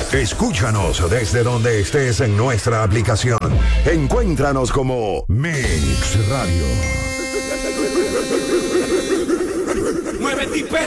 Escúchanos desde donde estés en nuestra aplicación. Encuéntranos como Mix Radio. Muévete y